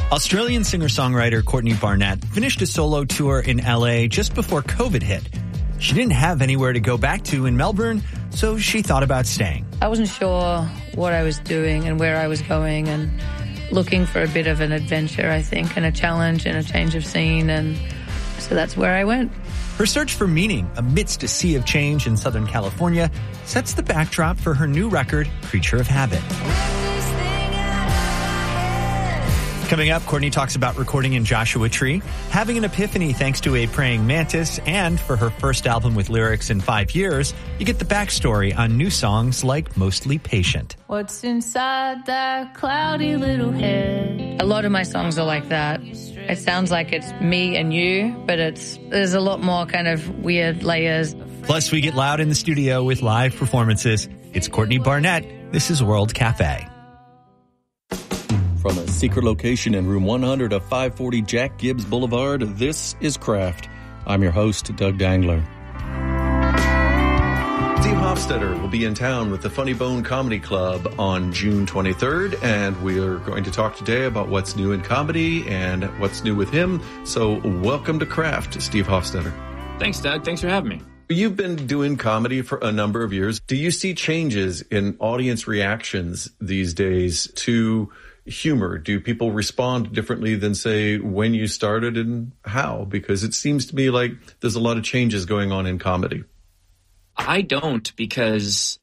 Australian singer-songwriter Courtney Barnett finished a solo tour in LA just before COVID hit. She didn't have anywhere to go back to in Melbourne, so she thought about staying. I wasn't sure what I was doing and where I was going, and looking for a bit of an adventure, I think, and a challenge and a change of scene, and so that's where I went. Her search for meaning amidst a sea of change in Southern California sets the backdrop for her new record, Creature of Habit. Coming up, Courtney talks about recording in Joshua Tree, having an epiphany thanks to a praying mantis, and for her first album with lyrics in 5 years, you get the backstory on new songs like Mostly Patient. What's inside that cloudy little head? A lot of my songs are like that. It sounds like it's me and you, but there's a lot more kind of weird layers. Plus, we get loud in the studio with live performances. It's Courtney Barnett. This is World Cafe. From a secret location in room 100 of 540 Jack Gibbs Boulevard, this is Craft. I'm your host, Doug Dangler. Steve Hofstetter will be in town with the Funny Bone Comedy Club on June 23rd, and we are going to talk today about what's new in comedy and what's new with him. So welcome to Craft, Steve Hofstetter. Thanks, Doug. Thanks for having me. You've been doing comedy for a number of years. Do you see changes in audience reactions these days to humor? Do people respond differently than, say, when you started, and how? Because it seems to me like there's a lot of changes going on in comedy. I don't, because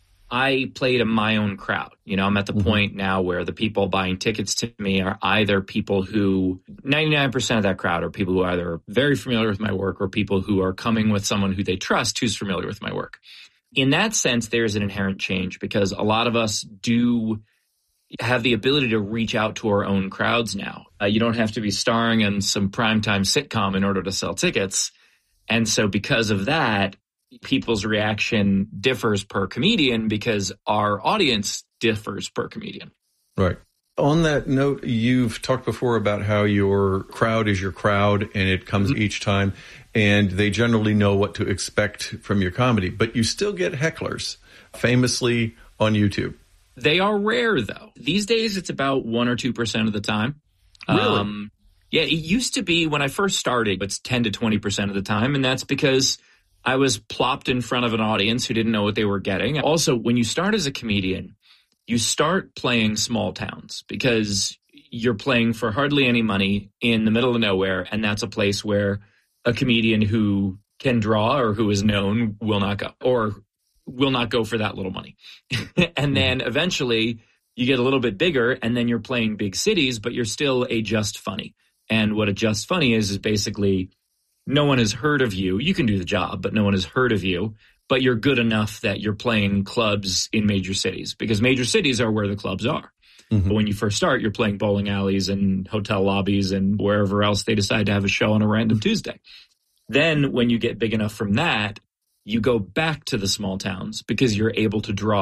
I play to my own crowd. You know, I'm at the point now where the people buying tickets to me are either people who, 99% of that crowd are people who are either very familiar with my work or people who are coming with someone who they trust who's familiar with my work. In that sense, there's an inherent change, because a lot of us do have the ability to reach out to our own crowds now. You don't have to be starring in some primetime sitcom in order to sell tickets. And so because of that, people's reaction differs per comedian because our audience differs per comedian. Right. On that note, you've talked before about how your crowd is your crowd and it comes each time, and they generally know what to expect from your comedy, but you still get hecklers, famously on YouTube. They are rare, though. These days, it's about 1 or 2% of the time. Really? Yeah, it used to be when I first started, it's 10 to 20% of the time, and that's because I was plopped in front of an audience who didn't know what they were getting. Also, when you start as a comedian, you start playing small towns because you're playing for hardly any money in the middle of nowhere, and that's a place where a comedian who can draw or who is known will not go, or will not go for that little money. And then eventually you get a little bit bigger, and then you're playing big cities, but you're still a Just Funny. And what a Just Funny is basically no one has heard of you. You can do the job, but no one has heard of you. But you're good enough that you're playing clubs in major cities, because major cities are where the clubs are. But when you first start, you're playing bowling alleys and hotel lobbies and wherever else they decide to have a show on a random Tuesday. Then when you get big enough from that, you go back to the small towns because you're able to draw